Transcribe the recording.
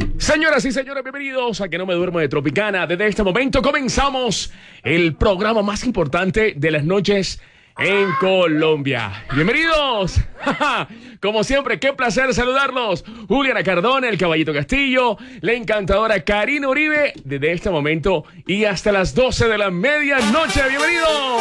Señoras y señores, bienvenidos a Que No Me Duermo de Tropicana. Desde este momento comenzamos el programa más importante de las noches en Colombia. Bienvenidos. Como siempre, qué placer saludarlos. Juliana Cardona, el Caballito Castillo, la encantadora Karina Uribe, desde este momento y hasta las 12 de la medianoche. Bienvenidos.